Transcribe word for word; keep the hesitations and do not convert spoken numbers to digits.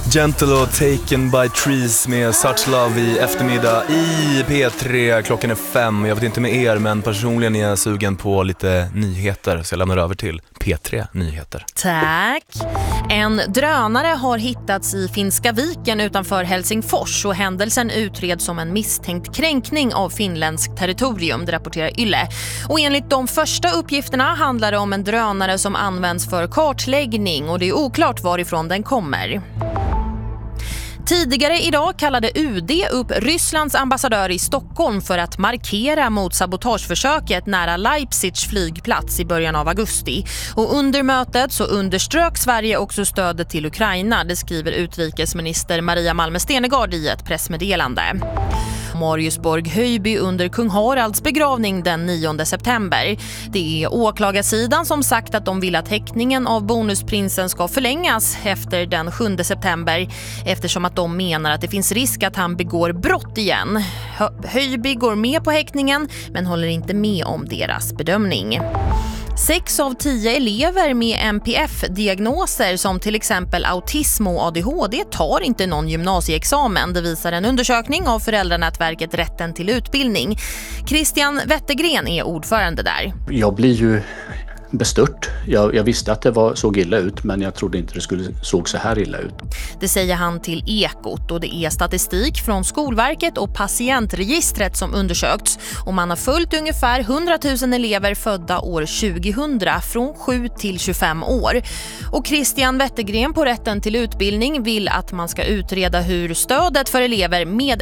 Gentle och Taken by Trees med Such Love i eftermiddag i P tre. Klockan är fem. Jag vet inte med er, men personligen är jag sugen på lite nyheter, så jag lämnar över till P tre Nyheter. Tack. En drönare har hittats i Finska viken utanför Helsingfors och händelsen utreds som en misstänkt kränkning av finländskt territorium, det rapporterar Yle. Och enligt de första uppgifterna handlar det om en drönare som används för kartläggning och det är oklart varifrån den kommer. Tidigare idag kallade U D upp Rysslands ambassadör i Stockholm för att markera mot sabotageförsöket nära Leipzigs flygplats i början av augusti. Och under mötet så underströk Sverige också stödet till Ukraina, det skriver utrikesminister Maria Malmö Stenegård i ett pressmeddelande. Mariusborg-Höjby under kung Haralds begravning den nionde september. Det är åklagarsidan som sagt att de vill att häktningen av bonusprinsen ska förlängas efter den sjunde september eftersom att de menar att det finns risk att han begår brott igen. Höjby går med på häktningen men håller inte med om deras bedömning. Sex av tio elever med N P F-diagnoser som till exempel autism och A D H D tar inte någon gymnasieexamen. Det visar en undersökning av föräldranätverket Rätten till utbildning. Christian Wettergren är ordförande där. Jag blir ju bestört. Jag, jag visste att det var, såg illa ut, men jag trodde inte det skulle såg så här illa ut. Det säger han till Ekot och det är statistik från Skolverket och patientregistret som undersökts. Och man har följt ungefär hundratusen elever födda år tjugohundra från sju till tjugofem år. Och Christian Wettergren på Rätten till utbildning vill att man ska utreda hur stödet för elever med